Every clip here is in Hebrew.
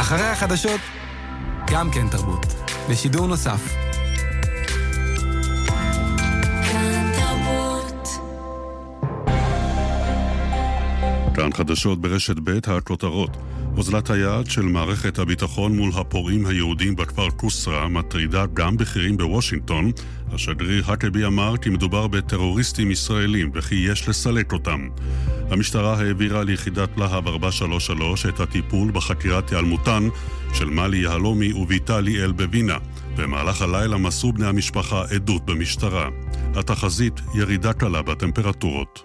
אחרי החדשות, גם כן תרבות. בשידור נוסף. כאן חדשות ברשת ב' הכותרות. אוזלת היד של מערכת הביטחון מול הפורעים היהודים בכפר קוסרה מטרידה גם בכירים בוושינגטון. השגריר האקבי אמר כי מדובר בטרוריסטים ישראלים וכי יש לסלק אותם. המשטרה העבירה ליחידת להב 433 את הטיפול בחקירת היעלמותן של מלי יהלומי וביתה ליאל בווינה. במהלך הלילה מסרו בני המשפחה עדות במשטרה. התחזית ירידה קלה בטמפרטורות.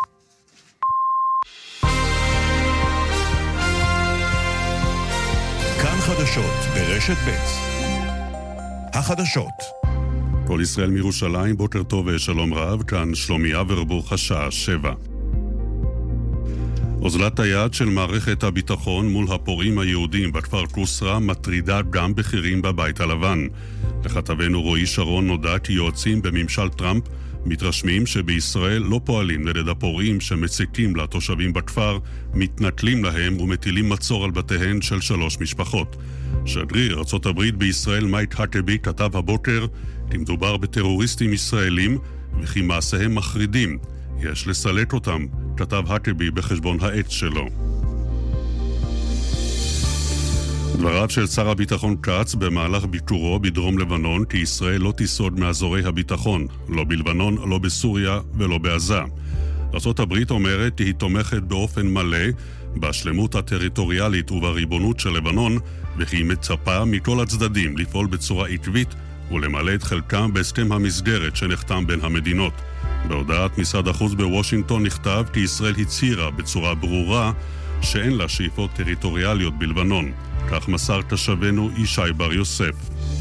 כאן חדשות ברשת ב'. החדשות. כל ישראל מירושלים, בוקר טוב ושלום רב, כאן שלומי אברבוך, השעה 7. אוזלת היד של מערכת הביטחון מול הפורעים היהודים בכפר קוסרה מטרידה גם בכירים בבית הלבן. לכתבנו רועי שרון נודע כי יועצים בממשל טראמפ מתרשמים שבישראל לא פועלים נגד הפורעים שמציקים לתושבים בכפר, מתנכלים להם ומטילים מצור על בתיהן של 3 משפחות. שגריר ארצות הברית בישראל מייק האקבי כתב הבוקר כי מדובר בטרוריסטים ישראלים וכי מעשיהם מחרידים. יש לסלק אותם, כתב האקבי בחשבון העץ שלו. דבריו של שר הביטחון קץ במהלך ביקורו בדרום לבנון כי ישראל לא תיסוג מאזורי הביטחון, לא בלבנון, לא בסוריה ולא בעזה. ארצות הברית אומרת כי היא תומכת באופן מלא בשלמות הטריטוריאלית ובריבונות של לבנון, וכי היא מצפה מכל הצדדים לפעול בצורה עקבית ולמלא את חלקם בהסכם המסגרת שנחתם בין המדינות. בהודעת משרד החוץ בוושינגטון נכתב כי ישראל הצהירה בצורה ברורה שאין לה שאיפות טריטוריאליות בלבנון. כך מסר תושבנו ישי בר יוסף.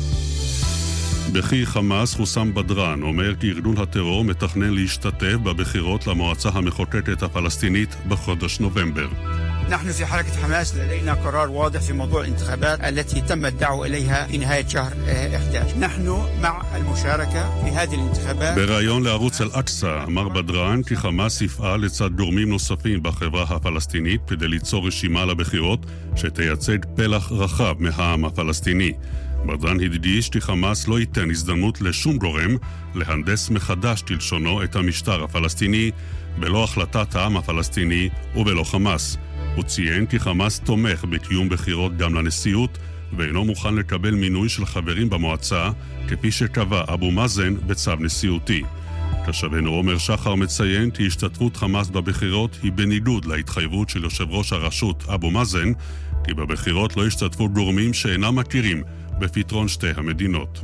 בכיר חמאס חוסם בדרן אומר כי ארגון הטרור מתכנן להשתתף בבחירות למועצה המחוקקת הפלסטינית בחודש נובמבר. نحن في حركة حماس لدينا قرار واضح في موضوع الانتخابات التي تم الدعوة إليها في نهاية شهر 11. نحن مع المشاركة في هذه الانتخابات. בראיון לערוץ אל-אקצא אמר בדרן כי חמאס יפעל לצד גורמים נוספים בחברה הפלסטינית כדי ליצור רשימה לבחירות שתייצג פלח רחב מהעם הפלסטיני. בדרן הדגיש כי חמאס לא ייתן הזדמנות לשום גורם להנדס מחדש כלשונו את המשטר הפלסטיני בלא החלטת העם הפלסטיני ובלא חמאס. הוא ציין כי חמאס תומך בקיום בחירות גם לנשיאות ואינו מוכן לקבל מינוי של חברים במועצה כפי שקבע אבו מאזן בצו נשיאותי. תושבנו עומר שחר מציין כי השתתפות חמאס בבחירות היא בניגוד להתחייבות של יושב ראש הרשות אבו מאזן כי בבחירות לא השתתפו גורמים שאינם מכירים בפתרון שתי המדינות.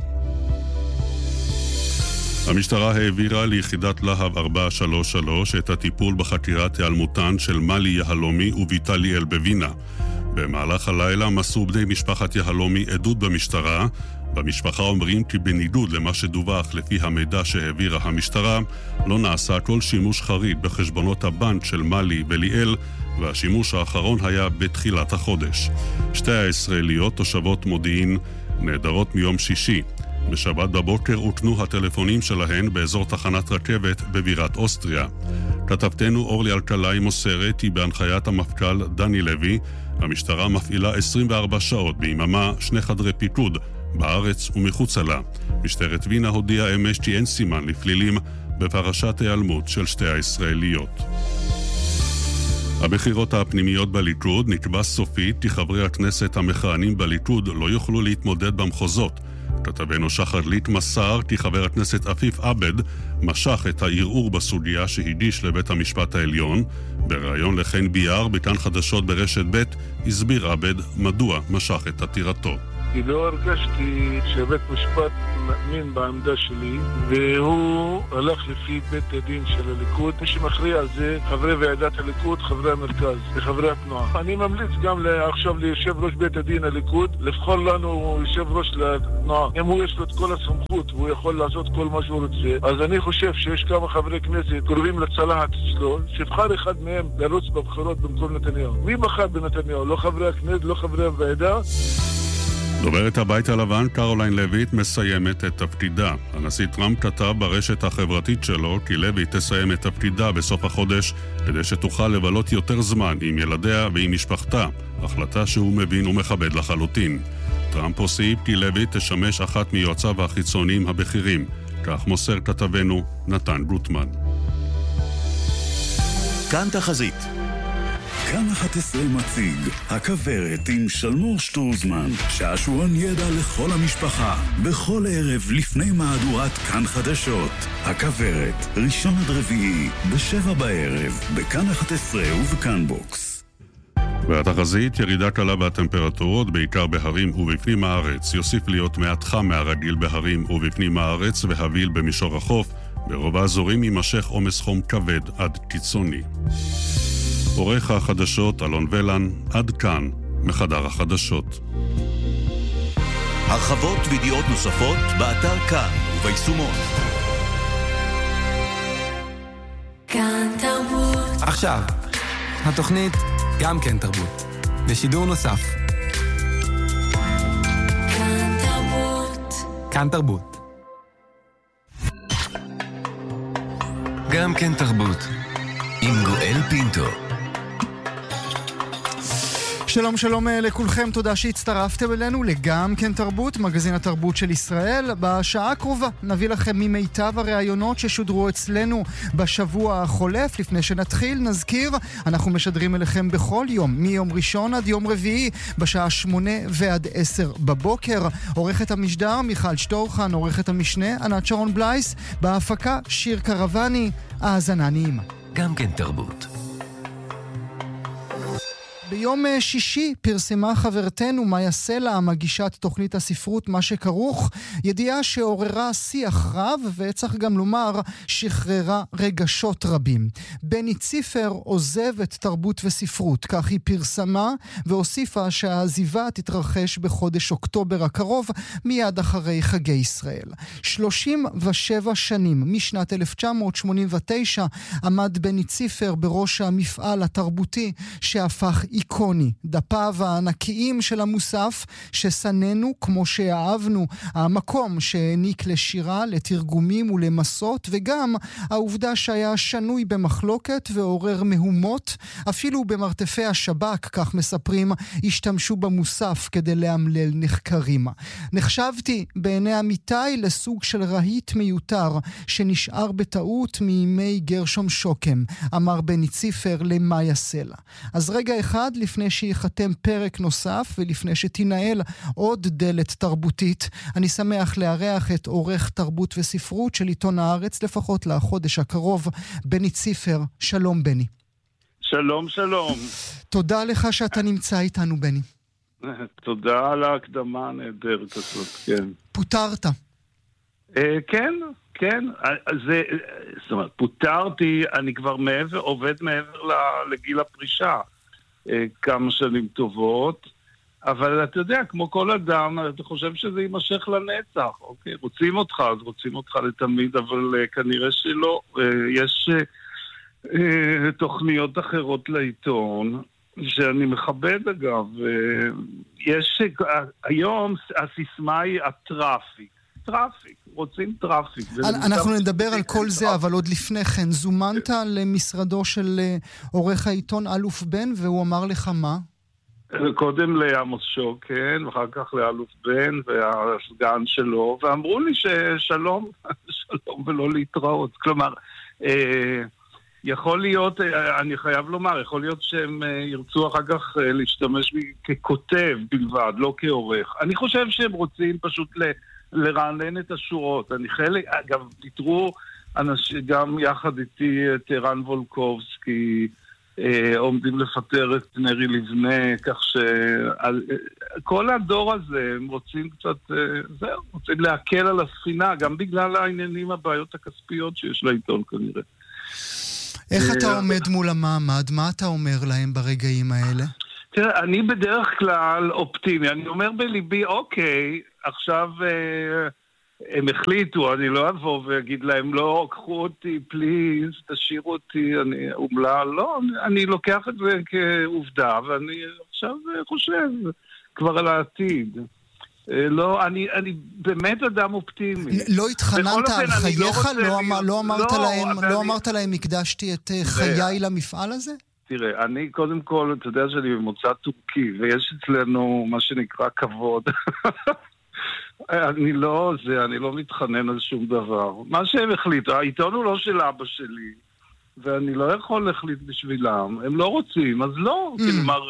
המשטרה העבירה ליחידת להב 433 את הטיפול בחקירת היעלמותן של מלי יהלומי וביתה ליאל בווינה. במהלך הלילה מסרו בני משפחת יהלומי עדות במשטרה. במשפחה אומרים כי בניגוד למה שדווח לפי המידע שהעבירה המשטרה, לא נעשה כל שימוש חריג בחשבונות הבנק של מלי וליאל, והשימוש האחרון היה בתחילת החודש. שתי הישראליות תושבות מודיעין נעדרות מיום שישי. בשבת בבוקר הותנו הטלפונים שלהן באזור תחנת רכבת בבירת אוסטריה. כתבתנו אורלי אלקלעי מוסרת כי בהנחיית המפכ"ל דני לוי, המשטרה מפעילה 24 שעות ביממה 2 חדרי פיקוד בארץ ומחוצה לה. משטרת וינה הודיעה אמש כי אין סימן לפלילים בפרשת היעלמות של שתי הישראליות. הבחירות הפנימיות בליכוד נקבע סופית כי חברי הכנסת המכהנים בליכוד לא יוכלו להתמודד במחוזות. כתבנו שחר ליט מסר כי חבר הכנסת עפיף עבד משך את הערעור בסוגיה שהגיש לבית המשפט העליון. בראיון לחן ביאר בכאן חדשות ברשת ב' הסביר עבד מדוע משך את עתירתו. כי לא הרגשתי שבית משפט מאמין בעמדה שלי והוא הלך לפי בית הדין של הליכוד. מי שמכריע על זה חברי ועידת הליכוד, חברי המרכז וחברי התנועה. אני ממליץ גם עכשיו ליושב ראש בית הדין הליכוד לבחור לנו יושב ראש לתנועה. אם הוא יש לו את כל הסמכות והוא יכול לעשות כל מה שהוא רוצה, אז אני חושב שיש כמה חברי כנסת קרובים לצלחת אצלו, שבחר אחד מהם לרוץ בבחירות במקום נתניהו. מי בחר בנתניהו? לא חברי הכנסת, לא חברי הוועדה. דוברת הבית הלבן קרוליין לויט מסיימת את תפקידה. הנשיא טראמפ כתב ברשת החברתית שלו כי לויט תסיים את תפקידה בסוף החודש כדי שתוכל לבלות יותר זמן עם ילדיה ועם משפחתה, החלטה שהוא מבין ומכבד לחלוטין. טראמפ הוסיף כי לויט תשמש אחת מיועציו החיצוניים הבכירים, כך מוסר כתבנו נתן גוטמן. כאן תחזית. כאן 11 מציג, הכברת עם שלמור שטרוזמן, שעשועון ידע לכל המשפחה, בכל ערב לפני מהדורת כאן חדשות. הכברת, ראשון עד רביעי, ב7 בערב, בכאן 11 ובכאן בוקס. והתחזית, ירידה קלה בטמפרטורות, בעיקר בהרים ובפנים הארץ, יוסיף להיות מעט חם מהרגיל בהרים ובפנים הארץ והביל במישור החוף, ברוב האזורים יימשך עומס חום כבד עד קיצוני. עורך החדשות אלון ולן, עד כאן מחדר החדשות. הרחבות וידיעות נוספות באתר כאן וביישומון. כאן תרבות. עכשיו, התוכנית גם כן תרבות, בשידור נוסף. כאן תרבות. כאן תרבות. גם כן תרבות, עם גואל פינטו. שלום שלום לכולכם, תודה שהצטרפתם אלינו לגם כן תרבות, מגזין התרבות של ישראל. בשעה הקרובה נביא לכם ממיטב הראיונות ששודרו אצלנו בשבוע החולף. לפני שנתחיל נזכיר, אנחנו משדרים אליכם בכל יום, מיום ראשון עד יום רביעי, בשעה 8 ועד 10 בבוקר. עורכת המשדר מיכל שטורחן, עורכת המשנה ענת שרון בלייס, בהפקה שיר קרבני. האזנה נעימה. גם כן תרבות. ביום שישי פרסמה חברתנו מאיה סלע, מגישת תוכנית הספרות מה שכרוך, ידיעה שעוררה שיח רב, וצריך גם לומר שחררה רגשות רבים. בני ציפר עוזב את תרבות וספרות, כך היא פרסמה, והוסיפה שהעזיבה תתרחש בחודש אוקטובר הקרוב, מיד אחרי חגי ישראל. 37 שנים, משנת 1989, עמד בני ציפר בראש המפעל התרבותי שהפך איקוני, דפיו הענקיים של המוסף שסננו כמו שאהבנו, המקום שהעניק לשירה, לתרגומים ולמסות, וגם העובדה שהיה שנוי במחלוקת ועורר מהומות, אפילו במרתפי השב"כ, כך מספרים, השתמשו במוסף כדי להמלל נחקרים. נחשבתי בעיני עמיתי לסוג של רהיט מיותר שנשאר בטעות מימי גרשום שוקם, אמר בני ציפר למאיה סלע. אז רגע אחד לפני שיחתם פרק נוסף ולפני שתנהל עוד דלת תרבותית, אני שמח לארח את עורך תרבות וספרות של עיתון הארץ, לפחות לחודש הקרוב, בני ציפר. שלום בני. שלום, שלום. תודה לך שאתה נמצא איתנו בני. תודה על ההקדמה הנהדרת הזאת, כן. פוטרת. כן, זאת אומרת, פוטרתי, אני כבר עובד מעבר לגיל הפרישה. כמה שנים טובות, אבל אתה יודע, כמו כל אדם, אתה חושב שזה יימשך לנצח, אוקיי? רוצים אותך, אז רוצים אותך לתמיד, אבל כנראה שלא. יש תוכניות אחרות לעיתון, שאני מכבד אגב. יש, היום הסיסמה היא טראפיק, רוצים טראפיק. אנחנו נדבר על כל זה, אבל עוד לפני כן, זומנת למשרדו של עורך העיתון אלוף בן, והוא אמר לך מה? קודם לעמוס שוקן, ואחר כך לאלוף בן והסגן שלו, ואמרו לי ששלום, שלום ולא להתראות. כלומר, יכול להיות, אני חייב לומר, יכול להיות שהם ירצו אחר כך להשתמש ככותב בלבד, לא כעורך. אני חושב שהם רוצים פשוט לרענן את השורות. אני חלק, אגב, תתראו גם יחד איתי את ערן וולקובסקי, עומדים לפטר את נרי לבנה, כך שכל הדור הזה הם רוצים קצת, רוצים להקל על הספינה, גם בגלל העניינים, הבעיות הכספיות שיש לעיתון כנראה. איך אתה עומד מול המעמד? מה אתה אומר להם ברגעים האלה? תראה, אני בדרך כלל אופטימי. אני אומר בליבי, אוקיי, עכשיו הם החליטו, אני לא אבוא ואגיד להם, לא, קחו אותי, פליז, תשאירו אותי, אני אומלל. לא, אני לוקח את זה כעובדה, ואני עכשיו חושב כבר על העתיד. לא, אני באמת אדם אופטימי. לא התחננת על חייך? לא אמרת להם, הקדשתי את חיי למפעל הזה? תראה, אני קודם כל, אתה יודע שאני במוצא טורקי, ויש אצלנו מה שנקרא כבוד. אני לא מתחנן על שום דבר. מה שהם החליטו, העיתון הוא לא של אבא שלי, ואני לא יכול להחליט בשבילם. הם לא רוצים, אז לא. כלומר,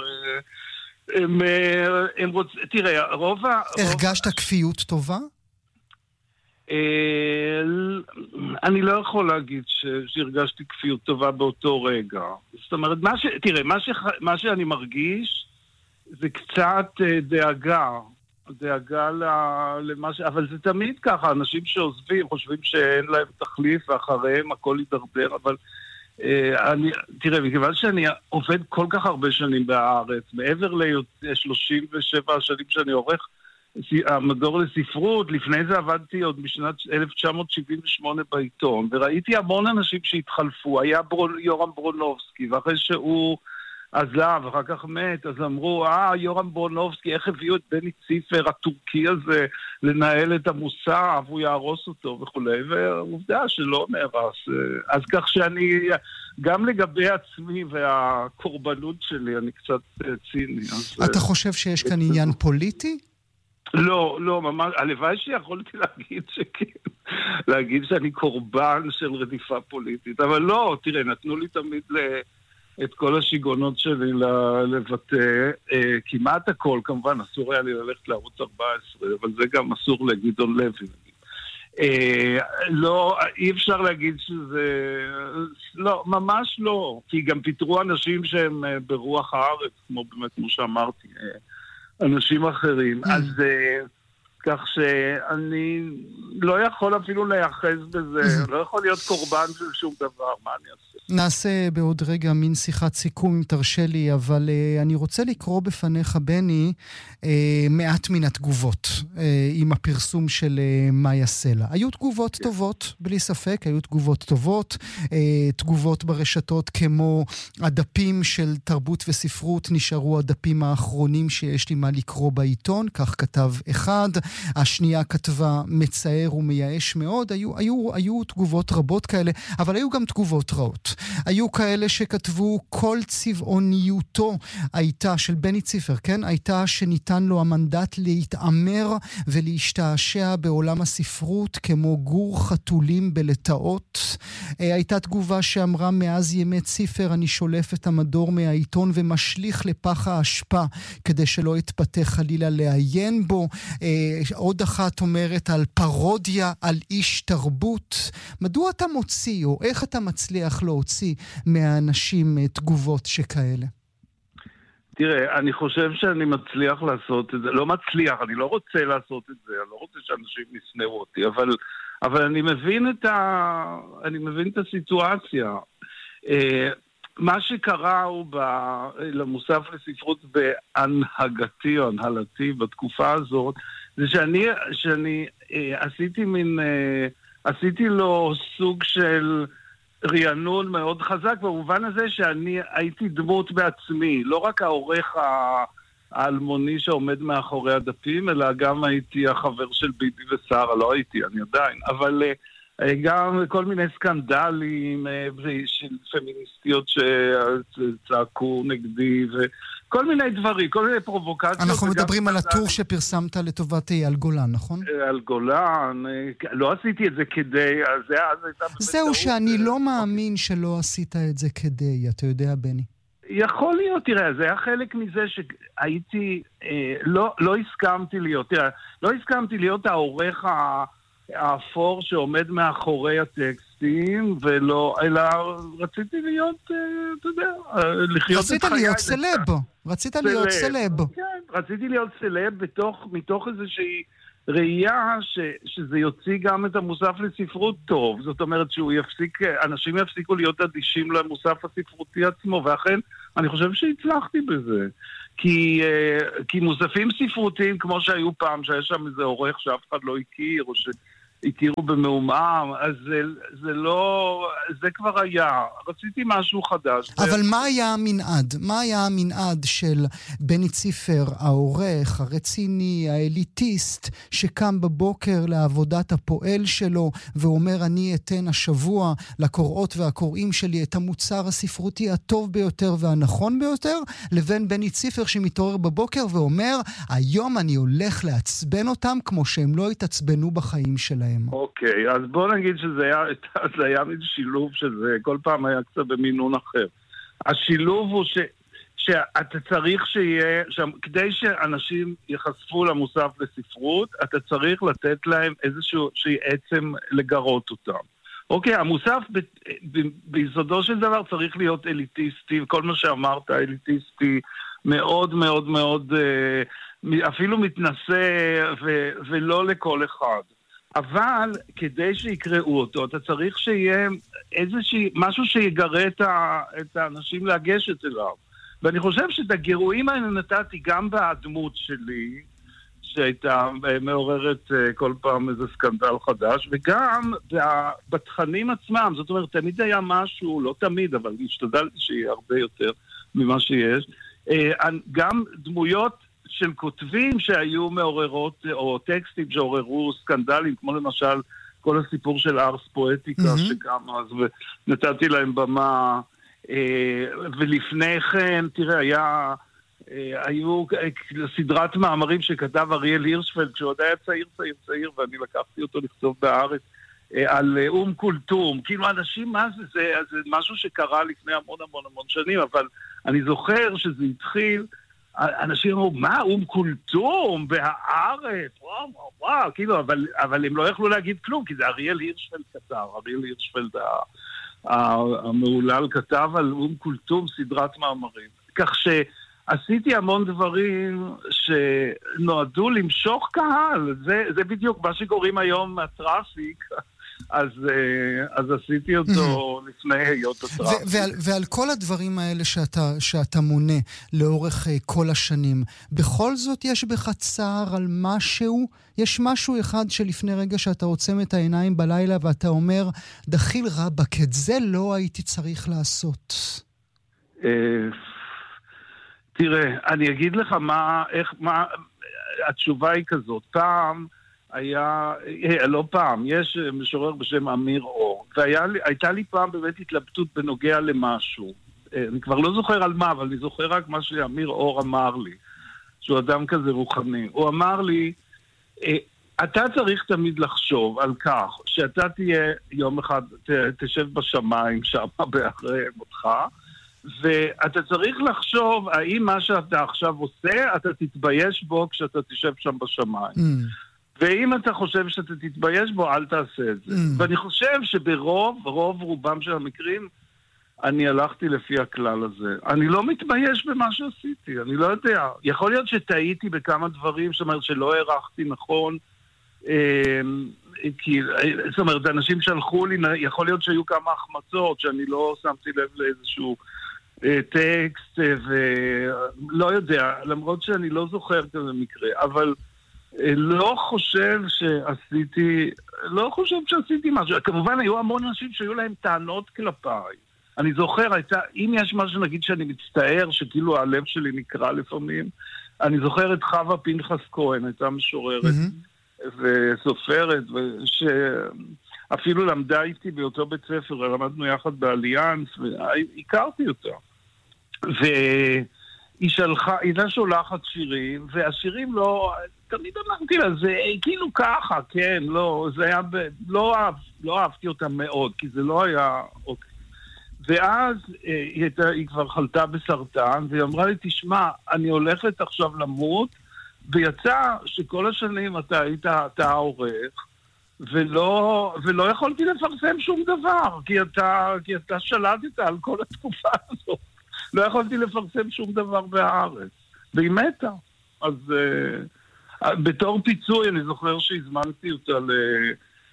הם רוצים, תראה, הרגשת כפיות טובה? אני לא יכול להגיד שהרגשתי כפיות טובה באותו רגע. זאת אומרת, תראה, מה שאני מרגיש זה קצת דאגה למה אבל זה תמיד ככה, אנשים שעוזבים חושבים שאין להם תחליף ואחריהם הכל יידרדר, אבל תראה, מכיוון שאני עובד כל כך הרבה שנים בארץ, מעבר ל-37 שנים שאני עורך המדור לספרות, לפני זה עבדתי עוד בשנת 1978 בעיתון, וראיתי המון אנשים שהתחלפו, היה יורם ברונובסקי, ואחרי שהוא עזב, אחר כך מת, אז אמרו, יורם ברונובסקי, איך הביאו את בני ציפר הטורקי הזה לנהל את המוסף, הוא יהרוס אותו וכולי, ועובדה שלא נהרס. אז כך שאני, גם לגבי עצמי והקורבנות שלי, אני קצת ציני. אתה חושב שיש כאן עניין פוליטי? לא, ממש, הלוואי שיכולתי להגיד שכן, להגיד שאני קורבן של רדיפה פוליטית, אבל לא, תראה, נתנו לי תמיד את כל השיגונות שלי לבטא, כמעט הכל, כמובן, אסור היה לי ללכת לערוץ 14, אבל זה גם אסור לגדעון לוי. לא, אי אפשר להגיד שזה, לא, ממש לא, כי גם פיתרו אנשים שהם ברוח הארץ, כמו באמת, כמו שאמרתי, אנשים אחרים, אז כך שאני לא יכול אפילו להיאחז בזה, לא יכול להיות קורבן של שום דבר, מה אני אעשה? נעשה בעוד רגע מין שיחת סיכום אם תרשה לי, אבל אני רוצה לקרוא בפניך, בני, מעט מן התגובות עם הפרסום של מאיה סלע. היו תגובות טובות, בלי ספק, היו תגובות טובות, תגובות ברשתות כמו הדפים של תרבות וספרות נשארו הדפים האחרונים שיש לי מה לקרוא בעיתון, כך כתב אחד, השנייה כתבה מצער ומייאש מאוד, היו תגובות רבות כאלה, אבל היו גם תגובות רעות. היו כאלה שכתבו כל צבעוניותו הייתה, של בני ציפר, כן? הייתה שניתן לו המנדט להתאמר ולהשתעשע בעולם הספרות כמו גור חתולים בלטאות. הייתה תגובה שאמרה מאז ימי ציפר אני שולף את המדור מהעיתון ומשליך לפח האשפה כדי שלא יתפתח חלילה לעיין בו. עוד אחת אומרת על פרודיה על איש תרבות. מדוע אתה מוציא או איך אתה מצליח להוציא מהאנשים תגובות שכאלה? תראה, אני חושב שאני מצליח לעשות את זה, לא מצליח, אני לא רוצה לעשות את זה, אני לא רוצה שאנשים ישנאו אותי, אבל אני מבין את הסיטואציה. מה שקרה הוא למוסף לספרות בהנהגתי או הנהלתי בתקופה הזאת, זה שאני עשיתי לו סוג של רענון מאוד חזק, במובן הזה שאני הייתי דמות בעצמי, לא רק העורך האלמוני שעומד מאחורי הדפים, אלא גם הייתי החבר של ביבי ושרה, לא הייתי, אני עדיין, אבל גם כל מיני סקנדלים של פמיניסטיות שצעקו נגדי וכל מיני דברים, כל מיני פרובוקציות. אנחנו מדברים על הטור שפרסמת לטובת אייל גולן, נכון? אייל גולן, לא עשיתי את זה כדי, זהו שאני לא מאמין שלא עשית את זה כדי, אתה יודע בני. יכול להיות, תראה, זה היה חלק מזה שהייתי, לא הסכמתי להיות, תראה, לא הסכמתי להיות העורך האפור שעומד מאחורי הטקסטים, אלא רציתי להיות, אתה יודע, לחיות את חיי. רצית להיות סלב. כן, רציתי להיות סלב מתוך איזושהי ראייה שזה יוציא גם את המוסף לספרות טוב. זאת אומרת אנשים יפסיקו להיות אדישים למוסף הספרותי עצמו, ואכן אני חושב שהצלחתי בזה. כי מוספים ספרותיים כמו שהיו פעם, שהיה שם איזה עורך שאף אחד לא הכיר, או הכירו במעומעם, אז זה לא, זה כבר היה. רציתי משהו חדש. אבל מה היה המנעד? מה היה המנעד של בני ציפר, העורך, הרציני, האליטיסט, שקם בבוקר לעבודת הפועל שלו, ואומר, אני אתן השבוע לקוראות והקוראים שלי את המוצר הספרותי הטוב ביותר והנכון ביותר, לבין בני ציפר שמתעורר בבוקר ואומר, היום אני הולך לעצבן אותם כמו שהם לא התעצבנו בחיים שלהם. אוקיי, אז בוא נגיד שזה היה מין שילוב שזה, כל פעם היה קצת במינון אחר. השילוב הוא שאתה צריך שיהיה, כדי שאנשים יחשפו למוסף לספרות, אתה צריך לתת להם איזשהו עצם לגרות אותם. אוקיי, המוסף ביסודו של דבר צריך להיות אליטיסטי, כל מה שאמרת אליטיסטי, מאוד מאוד מאוד, אפילו מתנשא ולא לכל אחד. אבל כדי שיקראו אותו, אתה צריך שיהיה משהו שיגרה את האנשים לגשת אליו. ואני חושב שאת הגירויים האלה נתתי גם בדמות שלי, שהייתה מעוררת כל פעם איזה סקנדל חדש, וגם בתכנים עצמם. זאת אומרת, תמיד היה משהו, לא תמיד, אבל השתדלתי שיהיה הרבה יותר ממה שיש. גם דמויות של כותבים שהיו מעוררות, או טקסטים שעוררו סקנדלים, כמו למשל כל הסיפור של ארס פואטיקה שקם אז, ונתתי להם במה, ולפני כן, תראה, היו סדרת מאמרים שכתב אריאל הירשפלד, כשהוא עוד היה צעיר, ואני לקחתי אותו לכתוב בארץ, על קולטום, כאילו אנשים, מה זה? זה משהו שקרה לפני המון שנים, אבל אני זוכר שזה התחיל, אנשים אמרו, מה, קולטום בהארץ, וואו, כאילו, אבל הם לא יכלו להגיד כלום, כי זה אריאל הירשפלד כתב, אריאל הירשפלד המעולל כתב על קולטום סדרת מאמרים. כך שעשיתי המון דברים שנועדו למשוך קהל, זה בדיוק מה שקוראים היום הטראפיק, אז עשיתי אותו לפני היות הטראפיק. ועל כל הדברים האלה שאתה מונה לאורך כל השנים, בכל זאת יש בך צער על משהו? יש משהו אחד שלפני רגע שאתה עוצם את העיניים בלילה ואתה אומר, דחיל רבק, את זה לא הייתי צריך לעשות. תראה, אני אגיד לך התשובה היא כזאת. פעם לא פעם, יש משורר בשם אמיר אור, והייתה לי פעם באמת התלבטות בנוגע למשהו. אני כבר לא זוכר על מה, אבל אני זוכר רק מה שאמיר אור אמר לי, שהוא אדם כזה רוחני. הוא אמר לי, אתה צריך תמיד לחשוב על כך שאתה תהיה יום אחד, תשב בשמיים שם באחרי מותך, ואתה צריך לחשוב האם מה שאתה עכשיו עושה, אתה תתבייש בו כשאתה תשב שם בשמיים. ואם אתה חושב שאתה תתבייש בו, אל תעשה את זה. ואני חושב שברוב רובם של המקרים, אני הלכתי לפי הכלל הזה. אני לא מתבייש במה שעשיתי, אני לא יודע. יכול להיות שטעיתי בכמה דברים, זאת אומרת שלא הערכתי נכון, זאת אומרת, אנשים שלחו לי, יכול להיות שהיו כמה החמצות, שאני לא שמתי לב לאיזשהו טקסט, ולא יודע, למרות שאני לא זוכר כזה מקרה, אבל לא חושב שעשיתי משהו. כמובן, היו המון אנשים שהיו להם טענות כלפיי. אני זוכר, אם יש משהו, נגיד שאני מצטער, שכאילו הלב שלי נקרא לפעמים, אני זוכר את חווה פנחס כהן, הייתה משוררת וסופרת, שאפילו למדה איתי באותו בית ספר, למדנו יחד באליאנס, והכרתי אותה. והיא שולחת שירים, והשירים תמיד אמרתי לה, זה כאילו ככה, כן, לא, זה היה, לא אהבתי אותה מאוד, כי זה לא היה, אוקיי. ואז היא כבר חלתה בסרטן, והיא אמרה לי, תשמע, אני הולכת עכשיו למות, ויצא שכל השנים אתה העורך, ולא יכולתי לפרסם שום דבר, כי אתה שלטת על כל התקופה הזאת. לא יכולתי לפרסם שום דבר בארץ. והיא מתה. אז בתור פיצוי, אני זוכר שהזמנתי אותה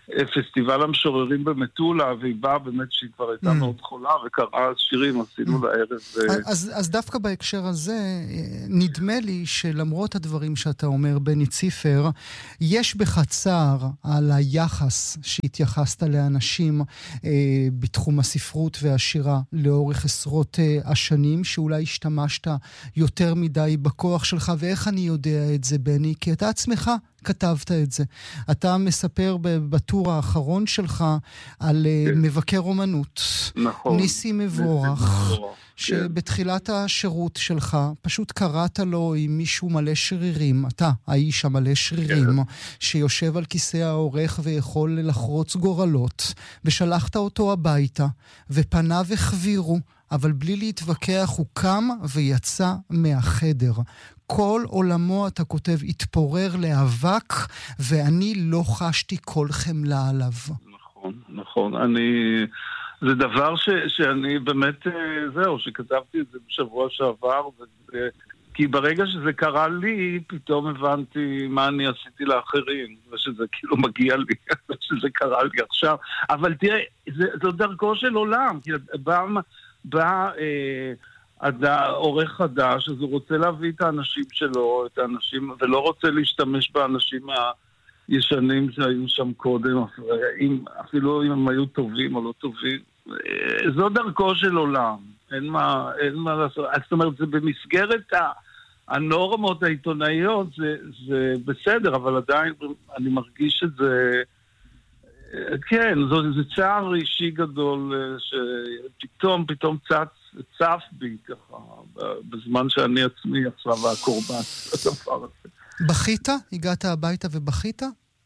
פסטיבל המשוררים במטולה, והיא באה באמת שהיא כבר הייתה מאוד חולה, וקראה שירים, עשינו לערב. אז דווקא בהקשר הזה, נדמה לי שלמרות הדברים שאתה אומר, בני ציפר, יש בך צער על היחס שהתייחסת לאנשים בתחום הספרות והשירה לאורך עשרות השנים, שאולי השתמשת יותר מדי בכוח שלך, ואיך אני יודע את זה, בני? כי אתה עצמך כתבת את זה. אתה מספר בטור האחרון שלך על מבקר אומנות, נכון, ניסי מבורך, שבתחילת השירות שלך פשוט קראת לו עם מישהו מלא שרירים, אתה, האיש המלא שרירים, שיושב על כיסא העורך ויכול לחרוץ גורלות, ושלחת אותו הביתה, ופניו החבירו, אבל בלי להתווכח הוא קם ויצא מהחדר. כל עולמו, אתה כותב, התפורר לאבק, ואני לא חשתי כל חמלה עליו. נכון. זה דבר שאני באמת, שכתבתי את זה בשבוע שעבר, כי ברגע שזה קרה לי, פתאום הבנתי מה אני עשיתי לאחרים, ושזה כאילו מגיע לי, ושזה קרה לי עכשיו. אבל תראה, זו דרכו של עולם, כי בא עורך חדש, אז הוא רוצה להביא את האנשים שלו, ולא רוצה להשתמש באנשים הישנים שהיו שם קודם, אפילו אם הם היו טובים או לא טובים. זו דרכו של עולם, אין מה לעשות. זאת אומרת, זה במסגרת הנורמות העיתונאיות, זה בסדר, אבל עדיין אני מרגיש את זה, כן, זה צער אישי גדול, שפתאום צף בי ככה, בזמן שאני עצמי עכשיו הקורבן. בכית? הגעת הביתה ובכית?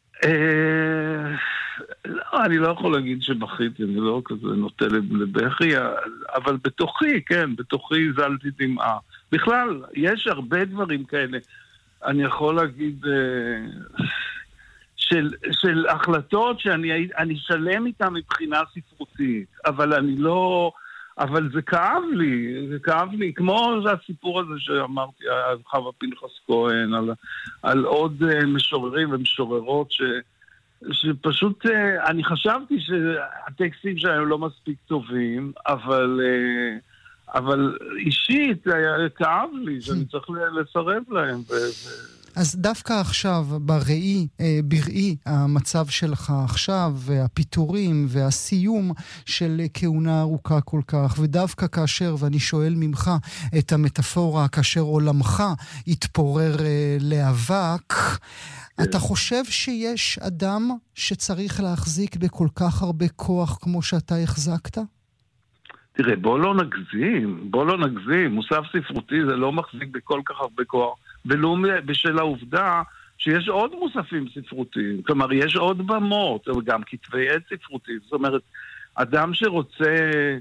לא, אני לא יכול להגיד שבכיתי, אני לא כזה נוטה לבכי, אבל בתוכי זלתי דמעה. בכלל, יש הרבה דברים כאלה. אני יכול להגיד של החלטות שאני שלם איתן מבחינה ספרותית, אבל זה כאב לי, כמו הסיפור הזה שאמרתי, על חווה פנחס כהן, על עוד משוררים ומשוררות שפשוט, אני חשבתי שהטקסטים שלהם לא מספיק טובים, אבל אישית כאב לי שאני צריך לסרב להם. אז דווקא עכשיו, בראי, המצב שלך עכשיו, והפיטורים והסיום של כהונה ארוכה כל כך, ודווקא כאשר, ואני שואל ממך את המטאפורה, כאשר עולמך התפורר לאבק, אתה חושב שיש אדם שצריך להחזיק בכל כך הרבה כוח כמו שאתה החזקת? תראה, בוא לא נגזים. מוסף ספרותי זה לא מחזיק בכל כך הרבה כוח. ולא בשל העובדה שיש עוד מוספים ספרותיים, כלומר יש עוד במות, וגם כתבי עת ספרותיים, זאת אומרת, אדם שרוצה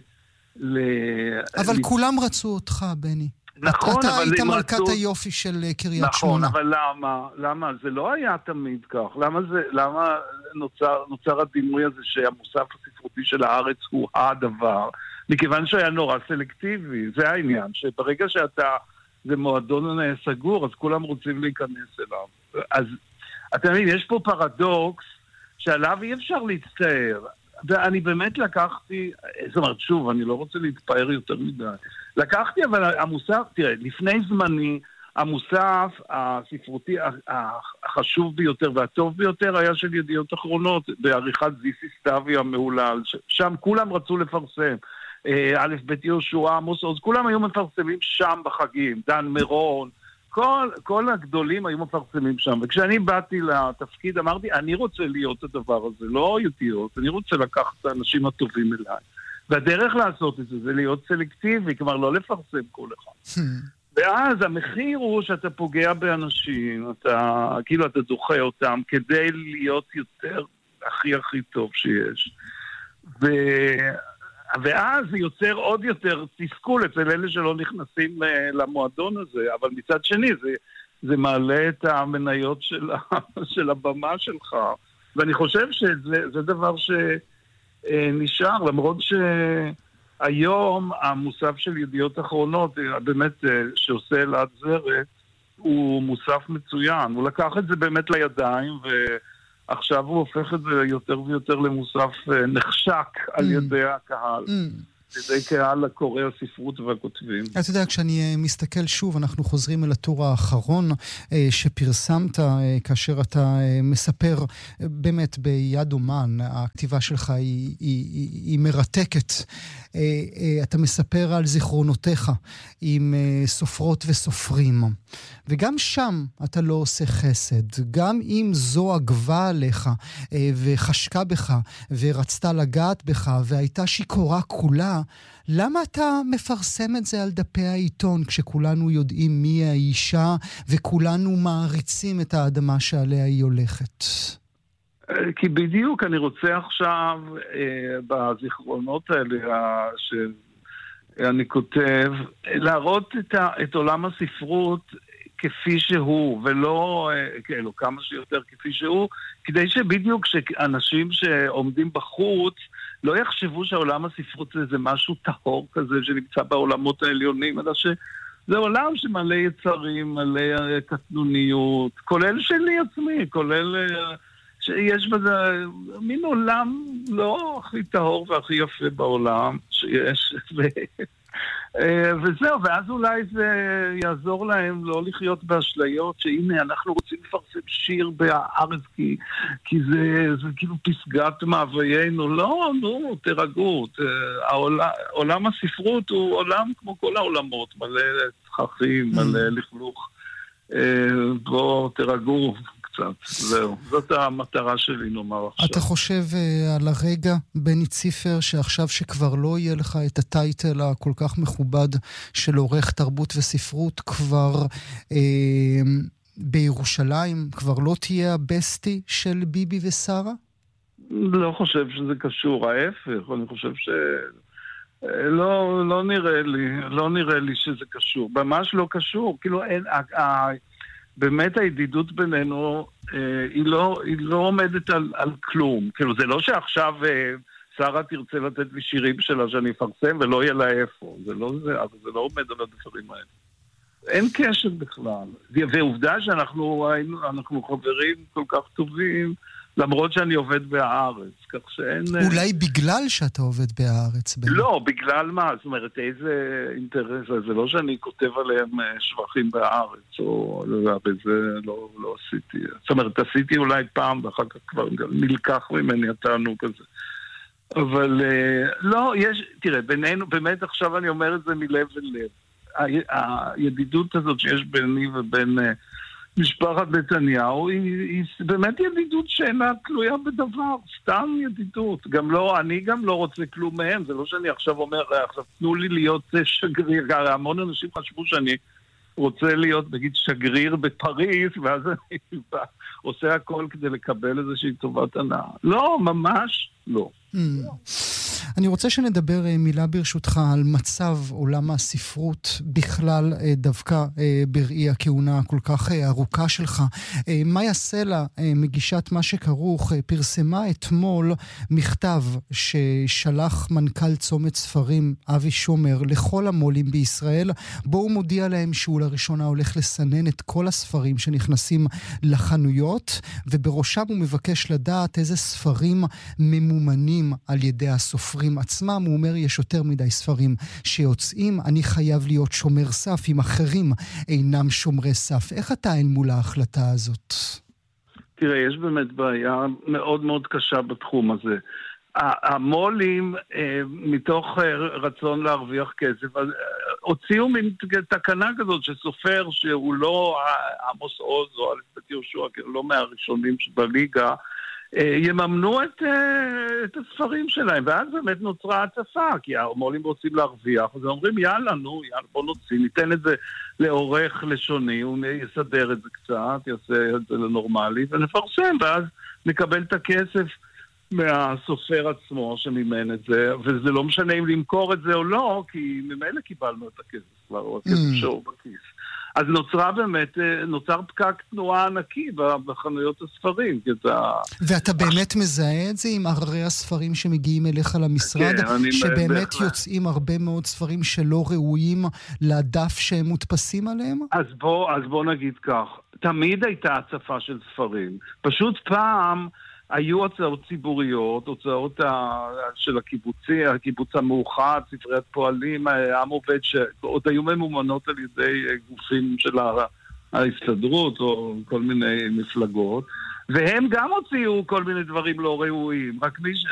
אבל כולם רצו אותך, בני. נכון, אתה היית מלכת היופי של קריית שמונה. נכון, אבל למה? זה לא היה תמיד כך. למה נוצר הדימוי הזה שהמוסף הספרותי של הארץ הוא הדבר? מכיוון שהיה נורא סלקטיבי, זה העניין, שברגע זה מועדון סגור, אז כולם רוצים להיכנס אליו. אז אתה מבין, יש פה פרדוקס שעליו אי אפשר להצטער. ואני באמת לקחתי, זאת אומרת, שוב, אני לא רוצה להתפאר יותר מדי. לקחתי, אבל המוסף, תראה, לפני זמני, המוסף הספרותי החשוב ביותר והטוב ביותר היה של ידיעות אחרונות, בעריכת זיסי סתיוי המהולל, שם כולם רצו לפרסם. א' ב' יהושע, עמוס עוז, כולם היו מפרסמים שם בחגים, דן מירון, כל הגדולים היו מפרסמים שם, וכשאני באתי לתפקיד אמרתי, אני רוצה להיות הדבר הזה, לא ידיעות, אני רוצה לקחת את האנשים הטובים אליי, והדרך לעשות את זה, זה להיות סלקטיבי, כלומר לא לפרסם כל אחד. ואז המחיר הוא שאתה פוגע באנשים, כאילו אתה דוחה אותם, כדי להיות יותר הכי טוב שיש. ואז זה יוצר עוד יותר תסכול אצל אלה שלא נכנסים למועדון הזה, אבל מצד שני זה מעלה את המניות של הבמה שלך, ואני חושב שזה דבר שנשאר, למרות שהיום המוסף של ידיעות אחרונות, באמת שעושה אלעד זרת, הוא מוסף מצוין, הוא לקח את זה באמת לידיים עכשיו הוא הופך את זה יותר ויותר למוסף נחשק על ידי הקהל. ידי קהל הקורא הספרות והכותבים. אתה יודע, כשאני מסתכל שוב, אנחנו חוזרים אל הטור האחרון שפרסמת, כאשר אתה מספר באמת ביד אומן, הכתיבה שלך היא מרתקת. אתה מספר על זיכרונותיך עם סופרות וסופרים. וגם שם אתה לא עושה חסד. גם אם זו עגבה עליך וחשקה בך ורצתה לגעת בך והייתה שיקורה כולה, למה אתה מפרסם את זה על דפי העיתון כשכולנו יודעים מי האישה וכולנו מעריצים את האדמה שעליה היא הולכת? כי בדיוק אני רוצה עכשיו בזיכרונות האלה שאני כותב להראות את עולם הספרות כפי שהוא, ולא כאילו כמה שיותר כפי שהוא, כדי שבדיוק שאנשים שעומדים בחוץ לא יחשבו שהעולם הספרות זה משהו טהור כזה שנמצא בעולמות העליונים, אלא שזה עולם שמלא יצרים, מלא קטנוניות, כולל שלי עצמי, כולל שיש בזה מין עולם לא הכי טהור והכי יפה בעולם שיש, וזהו, ואז אולי זה יעזור להם לא לחיות באשליות שהנה אנחנו רוצים לפרסם שיר בארץ כי זה כאילו פסגת מאוויינו. לא, נו, תרגעו. עולם הספרות הוא עולם כמו כל העולמות, מלא צחחים, מלא לכלוך. בואו תרגעו קצת, זהו. זאת המטרה שלי, נאמר עכשיו. אתה חושב על הרגע בני ציפר, שעכשיו שכבר לא יהיה לך את הטייטל הכל כך מכובד של עורך תרבות וספרות, כבר בירושלים, כבר לא תהיה הבסטי של ביבי ושרה? לא חושב שזה קשור, ההפך, אני חושב לא נראה לי שזה קשור, ממש לא קשור, כאילו אין, באמת הידידות בינינו היא לא עומדת על כלום. כאילו זה לא שעכשיו שרה תרצה לתת לי שירים שלה שאני אפרסם ולא יהיה לה איפה. זה לא זה, אבל זה לא עומד על הדברים האלה. אין קשר בכלל. ועובדה שאנחנו חברים כל כך טובים, למרות שאני עובד בהארץ, כך שאין... אולי בגלל שאתה עובד בהארץ. לא, בגלל מה? זאת אומרת, איזה אינטרס? זה לא שאני כותב עליהם שבחים בהארץ, או בזה לא עשיתי. זאת אומרת, עשיתי אולי פעם, ואחר כך כבר נלקח ממני התענוג הזה. אבל לא, תראה, בינינו, באמת עכשיו אני אומר את זה מלב אל לב. הידידות הזאת שיש ביני ובין... משפחת נתניהו היא באמת ידידות שאינה תלויה בדבר, סתם ידידות. אני גם לא רוצה כלום מהם, זה לא שאני עכשיו אומר, עכשיו תנו לי להיות שגריר, המון אנשים חשבו שאני רוצה להיות, נגיד, שגריר בפריז, ואז אני עושה הכל כדי לקבל איזושהי טובת הנאה. לא, ממש לא. אני רוצה שנדבר מילה ברשותך על מצב עולם הספרות בכלל, דווקא בראי הכהונה הכל כך ארוכה שלך. מאיה סלע, מגישת מה שכרוך, פרסמה אתמול מכתב ששלח מנכ"ל צומת ספרים אבי שומר לכל המולים בישראל, בו הוא מודיע להם שהוא לראשונה הולך לסנן את כל הספרים שנכנסים לחנויות, ובראשם הוא מבקש לדעת איזה ספרים ממומנים על ידי הסופרים עצמם. הוא אומר, יש יותר מדי ספרים שיוצאים, אני חייב להיות שומר סף אם אחרים אינם שומרי סף. איך אתה אל מול ההחלטה הזאת? תראה, יש באמת בעיה מאוד מאוד קשה בתחום הזה. המולים, מתוך רצון להרוויח כסף, הוציאו מן תקנה כזאת שסופר שהוא לא עמוס עוז או אלף יהושע, לא מהראשונים שבליגה, יממנו את הספרים שלהם, ואז באמת נוצרה הצפה, כי המולים רוצים להרוויח, אז הם אומרים, יאללה, בוא נוציא, ניתן את זה לעורך לשוני, הוא יסדר את זה קצת, יעשה את זה לנורמלי, ונפרסם, ואז נקבל את הכסף מהסופר עצמו שמימן את זה, וזה לא משנה אם למכור את זה או לא, כי ממילא קיבלנו את הכסף כבר, או הכסף שהוא בכיס. אז נוצר פקק תנועה ענקי בחנויות הספרים. ואתה באמת מזהה את זה עם הררי הספרים שמגיעים אליך למשרד, שבאמת יוצאים הרבה מאוד ספרים שלא ראויים לדף שהם מודפסים עליהם? אז בוא נגיד כך, תמיד הייתה הצפה של ספרים. פשוט פעם היו הוצאות ציבוריות, הוצאות של הקיבוץ המאוחד, ספריית פועלים, עם עובד, שעוד היו ממומנות על ידי גופים של ההסתדרות או כל מיני מפלגות, והם גם הוציאו כל מיני דברים לא ראויים. רק